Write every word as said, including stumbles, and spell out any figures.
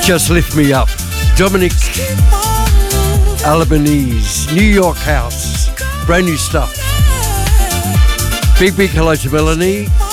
Just Lift Me Up. Dominic Albanese, New York House. Brand new stuff. Big, big hello to Melanie.